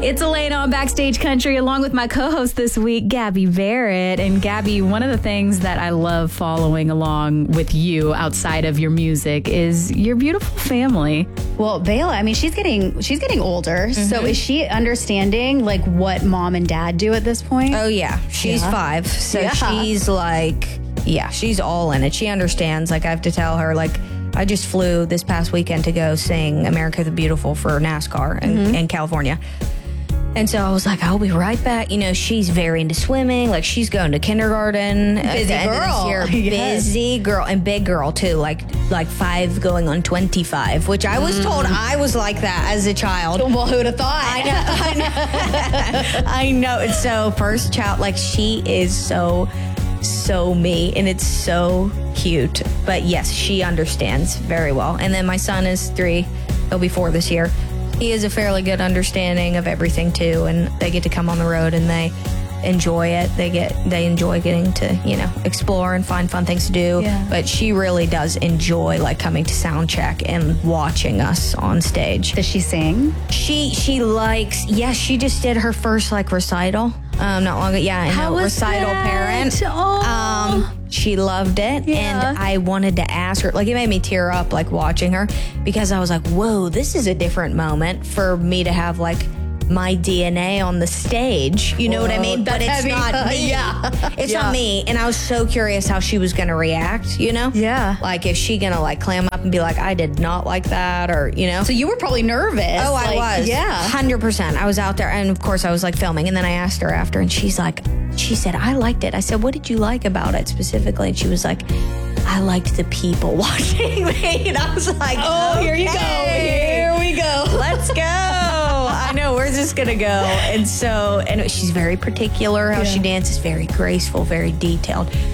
It's Elena on Backstage Country along with my co-host this week, Gabby Barrett. And Gabby, one of the things that I love following along with you outside of your music is your beautiful family. Well, Bela, I mean, she's getting older. Mm-hmm. So is she understanding like what mom and dad do at this point? Oh, yeah. She's 5. So she's like, she's all in it. She understands. Like, I have to tell her, like, I just flew this past weekend to go sing America the Beautiful for NASCAR in California. And so I was like, I'll be right back. You know, she's very into swimming. Like, she's going to kindergarten. Busy girl. Yes. Busy girl and big girl, too. Like 5 going on 25, which I was told I was like that as a child. Well, who'd have thought? I know. I know. It's so first child. Like, she is so me, and it's so cute. But yes, she understands very well. And then my son is 3. He'll be 4 this year. He has a fairly good understanding of everything too, and they get to come on the road and they enjoy it. They enjoy getting to, you know, explore and find fun things to do. Yeah. But she really does enjoy like coming to sound check and watching us on stage. Does she sing? She likes, she just did her first like recital not long ago. Yeah, and How a was recital that? parent. Oh. She loved it, and I wanted to ask her, like, it made me tear up, like, watching her, because I was like, whoa, this is a different moment for me to have, like, my DNA on the stage. You know what I mean? But it's not me. It's not me. And I was so curious how she was going to react, you know? Yeah. Like, is she going to, like, clam up and be like, I did not like that, or, you know? So you were probably nervous. Oh, I was. Yeah. 100%. I was out there, and of course I was like filming, and then I asked her after, and she said, I liked it. I said, what did you like about it specifically? And she was like, I liked the people watching me. And I was like, oh, here you go. Here we go. Let's go. I know, we're just going to go. And so, and she's very particular how she dances, very graceful, very detailed.